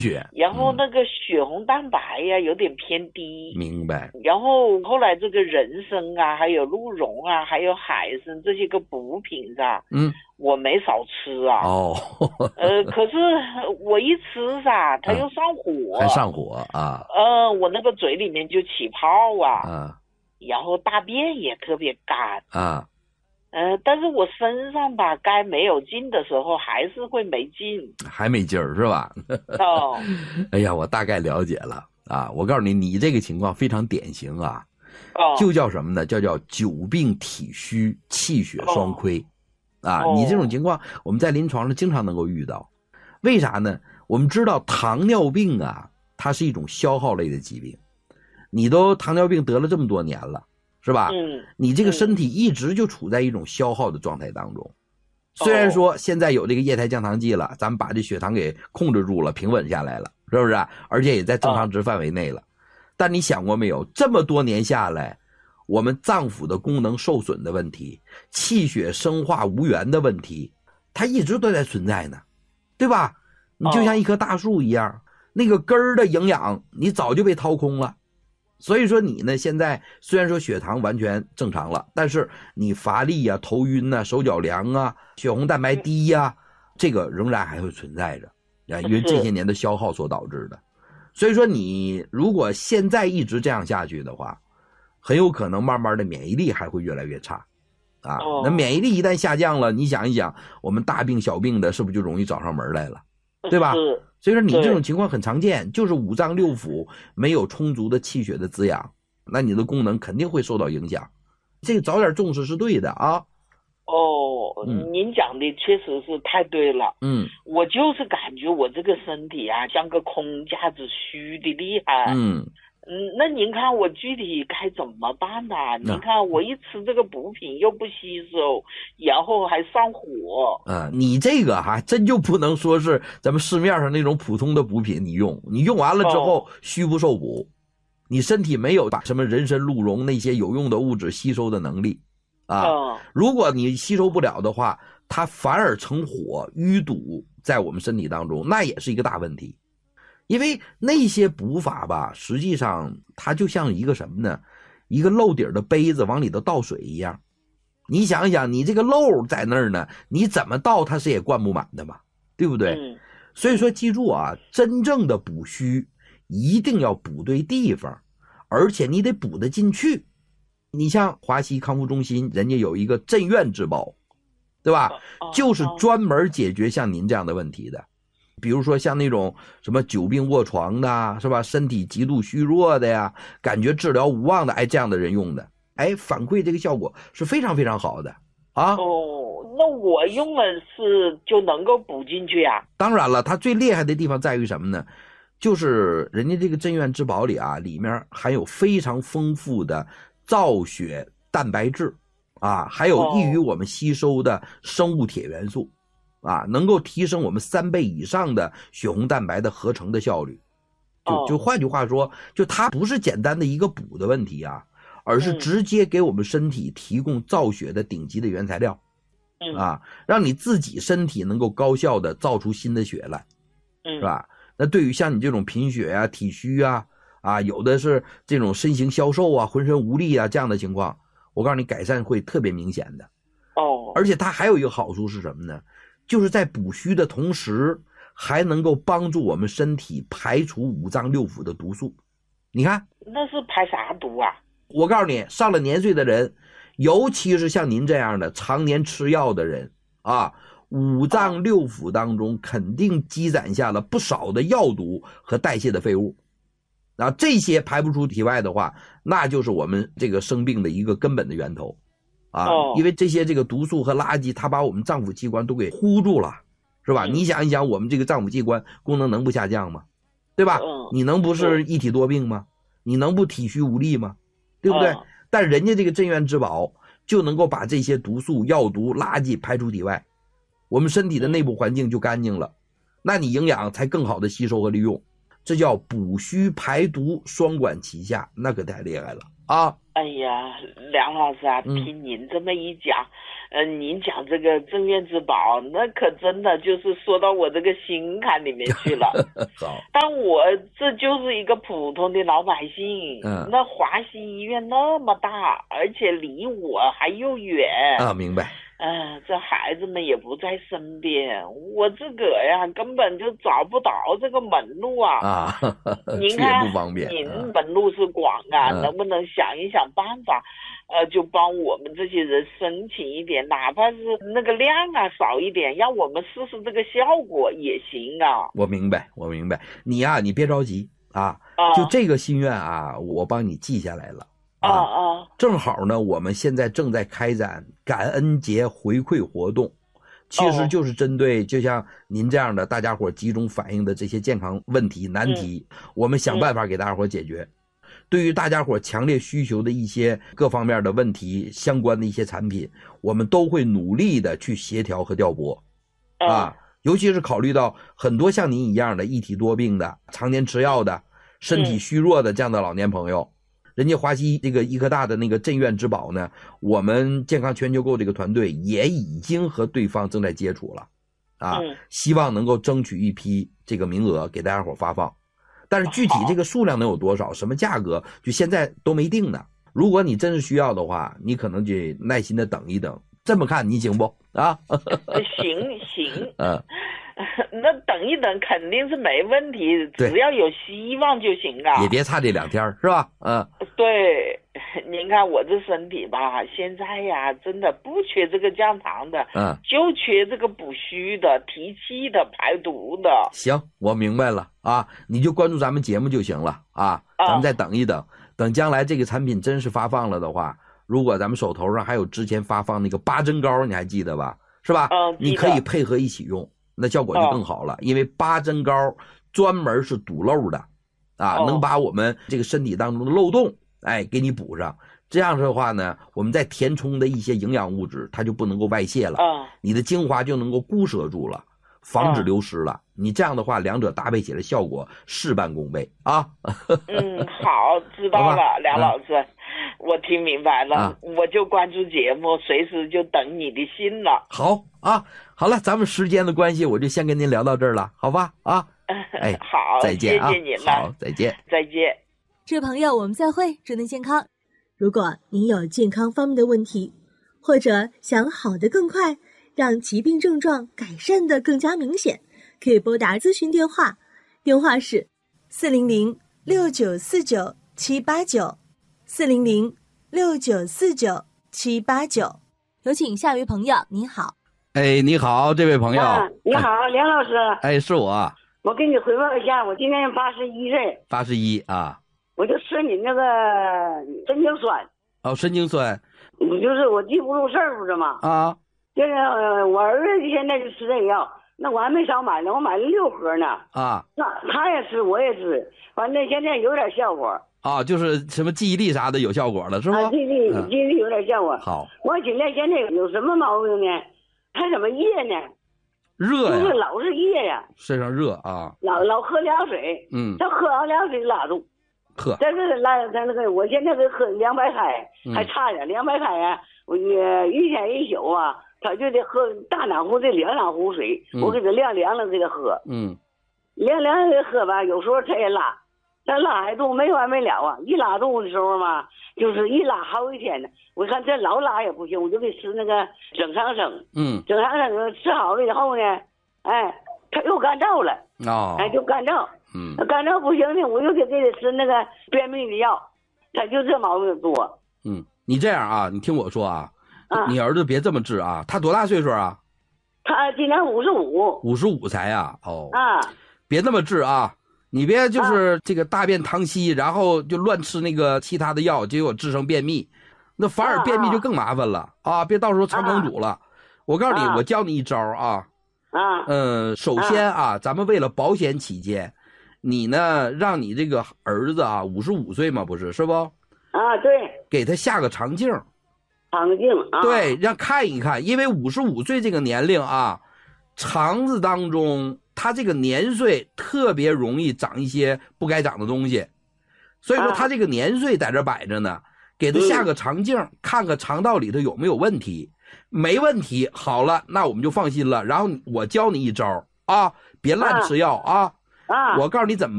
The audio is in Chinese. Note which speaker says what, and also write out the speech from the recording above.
Speaker 1: 然后那个血红蛋白呀有点偏低。
Speaker 2: 明白。
Speaker 1: 然后后来这个人参啊，还有鹿茸啊，还有海参这些个补品啊，我没少吃啊。可是我一吃啊，它又上火，
Speaker 2: 还上火啊。
Speaker 1: 我那个嘴里面就起泡啊，然后大便也特别干
Speaker 2: 啊。
Speaker 1: 但是我身上吧，该没有劲的时候还是会没劲，
Speaker 2: 还没劲儿是吧？哎呀，我大概了解了啊。我告诉你，你这个情况非常典型啊，就叫什么呢？叫久病体虚，气血双亏啊。你这种情况，我们在临床上经常能够遇到。为啥呢？我们知道糖尿病啊，它是一种消耗类的疾病，你都糖尿病得了这么多年了。是吧？你这个身体一直就处在一种消耗的状态当中。虽然说现在有这个液态降糖剂了，咱们把这血糖给控制住了，平稳下来了，是不是？而且也在正常值范围内了。但你想过没有，这么多年下来，我们脏腑的功能受损的问题，气血生化无源的问题，它一直都在存在呢，对吧？你就像一棵大树一样，那个根儿的营养你早就被掏空了。所以说你呢，现在虽然说血糖完全正常了，但是你乏力啊、头晕啊、手脚凉啊、血红蛋白低啊，这个仍然还会存在着啊，因为这些年的消耗所导致的。所以说你如果现在一直这样下去的话，很有可能慢慢的免疫力还会越来越差啊。那免疫力一旦下降了，你想一想，我们大病小病的是不是就容易找上门来了，对吧？所以说你这种情况很常见，就是五脏六腑没有充足的气血的滋养，那你的功能肯定会受到影响。这个早点重视是对的啊。
Speaker 1: 您讲的确实是太对了。我就是感觉我这个身体啊，像个空架子，虚的厉害。那您看我具体该怎么办呢？您看我一吃这个补品又不吸收，然后还上火。
Speaker 2: 你这个还真就不能说是咱们市面上那种普通的补品，你用完了之后虚不受补，你身体没有把什么人参鹿茸那些有用的物质吸收的能力啊。如果你吸收不了的话，它反而成火淤堵在我们身体当中，那也是一个大问题。因为那些补法吧，实际上它就像一个什么呢？一个漏底的杯子往里头倒水一样。你想一想，你这个漏在那儿呢，你怎么倒它是也灌不满的嘛，对不对？所以说记住啊，真正的补虚一定要补对地方，而且你得补得进去。你像华西康复中心，人家有一个镇院之宝，对吧？就是专门解决像您这样的问题的。比如说像那种什么久病卧床的，是吧？身体极度虚弱的呀，感觉治疗无望的，这样的人用的，反馈这个效果是非常非常好的啊。
Speaker 1: 那我用了是就能够补进去啊？
Speaker 2: 当然了，它最厉害的地方在于什么呢？就是人家这个镇院之宝里啊，里面含有非常丰富的造血蛋白质啊，还有易于我们吸收的生物铁元素。能够提升我们3倍以上的血红蛋白的合成的效率。就换句话说，就它不是简单的一个补的问题啊，而是直接给我们身体提供造血的顶级的原材料。让你自己身体能够高效的造出新的血来。是吧？那对于像你这种贫血啊、体虚啊，有的是这种身形消瘦啊、浑身无力啊这样的情况，我告诉你改善会特别明显的。而且它还有一个好处是什么呢？就是在补虚的同时，还能够帮助我们身体排除五脏六腑的毒素。你看，
Speaker 1: 那是排啥毒啊？
Speaker 2: 我告诉你，上了年岁的人，尤其是像您这样的常年吃药的人五脏六腑当中肯定积攒下了不少的药毒和代谢的废物。这些排不出体外的话，那就是我们这个生病的一个根本的源头。因为这些这个毒素和垃圾，它把我们脏腑器官都给糊住了，是吧？你想一想，我们这个脏腑器官功能能不下降吗？对吧？你能不是一体多病吗？你能不体虚无力吗？对不对？但人家这个镇院之宝就能够把这些毒素、药毒、垃圾排出体外，我们身体的内部环境就干净了，那你营养才更好的吸收和利用。这叫补虚排毒双管齐下，那可太厉害了啊。
Speaker 1: 哎呀，梁老师啊，听您这么一讲，您讲这个镇院之宝，那可真的就是说到我这个心坎里面去了。
Speaker 2: 好，
Speaker 1: 但我这就是一个普通的老百姓，那华西医院那么大，而且离我还又远
Speaker 2: 啊，明白。
Speaker 1: 这孩子们也不在身边，我自个呀根本就找不到这个门路啊！您看，
Speaker 2: 不方便，
Speaker 1: 您门路是广啊，能不能想一想办法，就帮我们这些人申请一点，哪怕是那个量啊少一点，让我们试试这个效果也行啊！
Speaker 2: 我明白，你呀，你别着急啊，就这个心愿啊，我帮你记下来了。正好呢，我们现在正在开展感恩节回馈活动，其实就是针对就像您这样的大家伙集中反映的这些健康问题难题，我们想办法给大家伙解决。对于大家伙强烈需求的一些各方面的问题相关的一些产品，我们都会努力的去协调和调拨尤其是考虑到很多像您一样的一体多病的、常年吃药的、身体虚弱的这样的老年朋友。人家华西这个医科大的那个镇院之宝呢，我们健康全球购这个团队也已经和对方正在接触了希望能够争取一批这个名额给大家伙发放。但是具体这个数量能有多少，什么价格，就现在都没定呢。如果你真是需要的话，你可能就耐心的等一等。这么看你行不
Speaker 1: 行那等一等肯定是没问题，只要有希望就行啊，
Speaker 2: 也别差这2天是吧？
Speaker 1: 对，您看我这身体吧，现在呀真的不缺这个降糖的，就缺这个补虚的、提气的、排毒的。
Speaker 2: 行，我明白了你就关注咱们节目就行了咱们再等一等，等将来这个产品真是发放了的话，如果咱们手头上还有之前发放那个8珍膏，你还记得吧？是吧？你可以配合一起用，那效果就更好了。因为8珍膏专门是堵漏的能把我们这个身体当中的漏洞给你补上。这样的话呢，我们在填充的一些营养物质它就不能够外泄了你的精华就能够固摄住了，防止流失了你这样的话，两者搭配起来效果事半功倍
Speaker 1: 好，知道了，梁老师我听明白了我就关注节目，随时就等你的信了。
Speaker 2: 好好了，咱们时间的关系，我就先跟您聊到这儿了，好吧
Speaker 1: 好，
Speaker 2: 再见
Speaker 1: 谢谢您了，
Speaker 2: 好，再见。
Speaker 3: 这位朋友，我们再会，祝您健康。如果您有健康方面的问题，或者想好得更快，让疾病症状改善得更加明显，可以拨打咨询电话，电话是400-6949-789，400-6949-789。有请下一位朋友，你好。
Speaker 2: 你好，这位朋友。
Speaker 4: 你好，梁老师。
Speaker 2: 是我。
Speaker 4: 我给你汇报一下，我今年81岁。
Speaker 2: 81
Speaker 4: 我就吃你那个神经酸。
Speaker 2: 神经酸。
Speaker 4: 就是我记不住事儿，不是吗？就是我儿子现在就吃这个药，那我还没少买呢，我买了6盒呢。那他也吃，我也吃，反正现在有点效果。
Speaker 2: 就是什么记忆力啥的有效果了，是吧？
Speaker 4: 记忆力有点效果。
Speaker 2: 好。
Speaker 4: 我现在有什么毛病呢？还怎么热呢？
Speaker 2: 热呀，
Speaker 4: 就是老是热呀，
Speaker 2: 身上热
Speaker 4: 老喝凉水，他喝完凉水拉肚，但是我现在喝200开，还差点200开我一天一宿他就得喝大暖壶的2暖壶水，我给他晾凉了给他喝，晾凉给他喝吧，有时候他也拉，他拉一肚没完没了一拉肚的时候嘛，就是一拉好几天呢。我看这老拉也不行，我就给吃那个整肠生，整肠生吃好了以后呢，他又干燥了，就干燥，干燥不行呢，我又给他吃那个便秘的药，他就这毛病多。
Speaker 2: 你这样你听我说你儿子别这么治他多大岁数
Speaker 4: 他今年55
Speaker 2: 才别那么治你别就是这个大便溏稀，然后就乱吃那个其他的药，结果治成便秘，那反而便秘就更麻烦了别到时候肠梗阻了。我告诉你，我教你一招首先咱们为了保险起见，你呢让你这个儿子55岁嘛，不是不？
Speaker 4: 对，
Speaker 2: 给他下个肠镜。对，让看一看，因为55岁这个年龄肠子当中他这个年岁特别容易长一些不该长的东西，所以说他这个年岁在这摆着呢， 给他下个肠镜，看看肠道里头有没有问题，没问题，好了，那我们就放心了。然后我教你一招啊，别乱吃药啊。我告诉你怎么办。